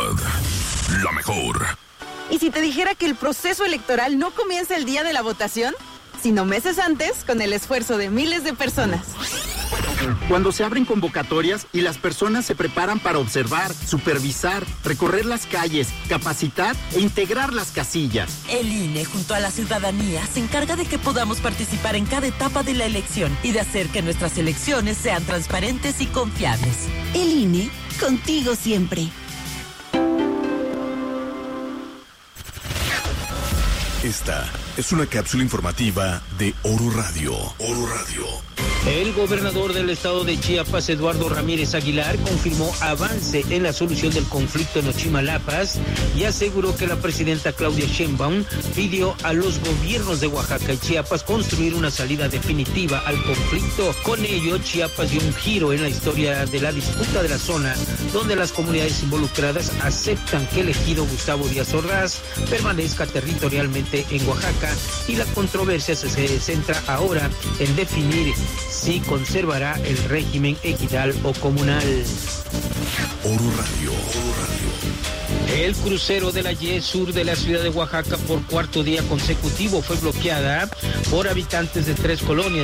la mejor. ¿Y si te dijera que el proceso electoral no comienza el día de la votación, sino meses antes, con el esfuerzo de miles de personas? Cuando se abren convocatorias y las personas se preparan para observar, supervisar, recorrer las calles, capacitar e integrar las casillas. El INE, junto a la ciudadanía, se encarga de que podamos participar en cada etapa de la elección y de hacer que nuestras elecciones sean transparentes y confiables. El INE, contigo siempre. Esta es una cápsula informativa de Oro Radio. Oro Radio. El gobernador del estado de Chiapas, Eduardo Ramírez Aguilar, confirmó avance en la solución del conflicto en Ochimalapas y aseguró que la presidenta Claudia Sheinbaum pidió a los gobiernos de Oaxaca y Chiapas construir una salida definitiva al conflicto. Con ello, Chiapas dio un giro en la historia de la disputa de la zona, donde las comunidades involucradas aceptan que el ejido Gustavo Díaz Ordaz permanezca territorialmente en Oaxaca y la controversia se centra ahora en definir si conservará el régimen ejidal o comunal. Oro Radio, Oro Radio. El crucero de la Y Sur de la ciudad de Oaxaca por cuarto día consecutivo fue bloqueada por habitantes de 3 colonias